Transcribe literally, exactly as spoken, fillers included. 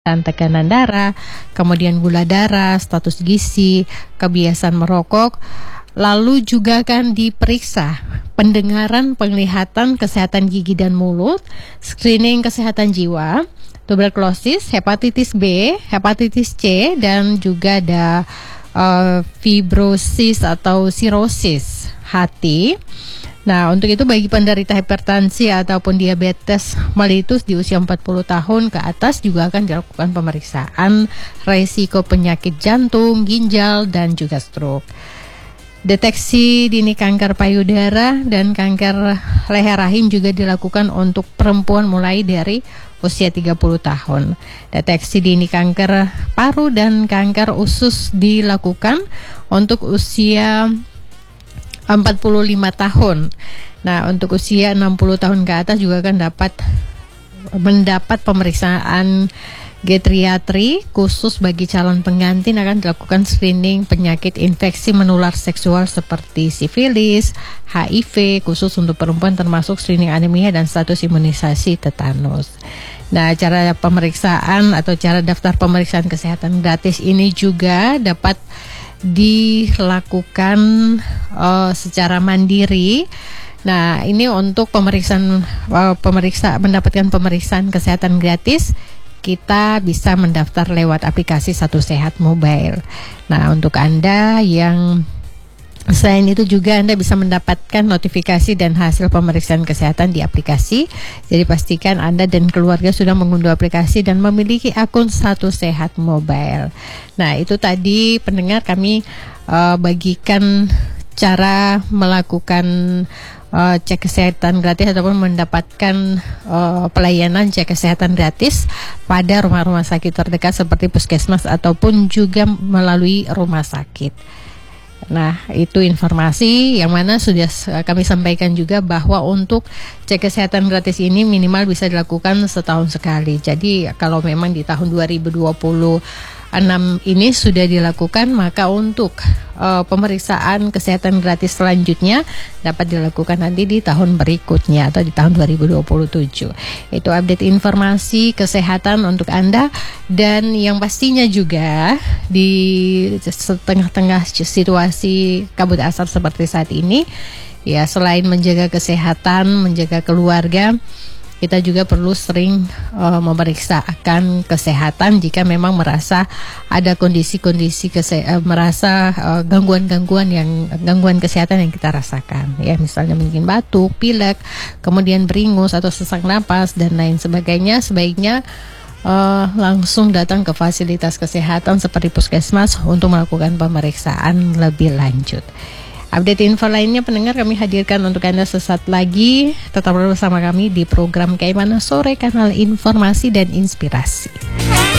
dan tekanan darah, kemudian gula darah, status gizi, kebiasaan merokok. Lalu juga akan diperiksa pendengaran, penglihatan, kesehatan gigi dan mulut, screening kesehatan jiwa, tuberkulosis, hepatitis B, hepatitis C, dan juga ada uh, fibrosis atau sirosis hati. Nah, untuk itu bagi penderita hipertensi ataupun diabetes mellitus di usia empat puluh tahun ke atas juga akan dilakukan pemeriksaan resiko penyakit jantung, ginjal, dan juga stroke. Deteksi dini kanker payudara dan kanker leher rahim juga dilakukan untuk perempuan mulai dari usia tiga puluh tahun. Deteksi dini kanker paru dan kanker usus dilakukan untuk usia empat puluh lima tahun. Nah, untuk usia enam puluh tahun ke atas juga akan dapat mendapat pemeriksaan geriatri khusus bagi calon pengantin. Akan dilakukan screening penyakit infeksi menular seksual seperti sifilis, H I V khusus untuk perempuan, termasuk screening anemia dan status imunisasi tetanus. Nah, cara pemeriksaan atau cara daftar pemeriksaan kesehatan gratis ini juga dapat dilakukan uh, secara mandiri. Nah, ini untuk pemeriksaan uh, pemeriksa mendapatkan pemeriksaan kesehatan gratis, kita bisa mendaftar lewat aplikasi Satu Sehat Mobile. Nah, untuk Anda yang selain itu juga Anda bisa mendapatkan notifikasi dan hasil pemeriksaan kesehatan di aplikasi. Jadi pastikan Anda dan keluarga sudah mengunduh aplikasi dan memiliki akun Satu Sehat Mobile. Nah, itu tadi pendengar kami uh, bagikan cara melakukan uh, cek kesehatan gratis ataupun mendapatkan uh, pelayanan cek kesehatan gratis pada rumah-rumah sakit terdekat seperti puskesmas ataupun juga melalui rumah sakit. Nah, itu informasi yang mana sudah kami sampaikan juga bahwa untuk cek kesehatan gratis ini minimal bisa dilakukan setahun sekali. Jadi kalau memang di tahun dua ribu dua puluh enam ini sudah dilakukan, maka untuk uh, pemeriksaan kesehatan gratis selanjutnya dapat dilakukan nanti di tahun berikutnya atau di tahun dua ribu dua puluh tujuh. Itu update informasi kesehatan untuk Anda, dan yang pastinya juga di setengah-tengah situasi kabut asap seperti saat ini, ya selain menjaga kesehatan, menjaga keluarga, kita juga perlu sering uh, memeriksakan kesehatan jika memang merasa ada kondisi-kondisi kese- uh, merasa uh, gangguan-gangguan yang gangguan kesehatan yang kita rasakan, ya misalnya mungkin batuk, pilek, kemudian beringus atau sesak napas dan lain sebagainya. Sebaiknya uh, langsung datang ke fasilitas kesehatan seperti puskesmas untuk melakukan pemeriksaan lebih lanjut. Update info lainnya pendengar kami hadirkan untuk Anda sesaat lagi. Tetap bersama kami di program Kaimana Sore, kanal informasi dan inspirasi.